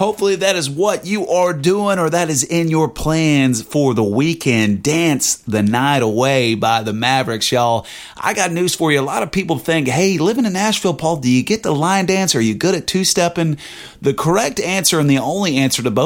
Hopefully that is what you are doing, or that is in your plans for the weekend. Dance the Night Away by the Mavericks, y'all. I got news for you. A lot of people think, hey, living in Nashville, Paul, do you get the line dance? Are you good at two-stepping? The correct answer and the only answer to both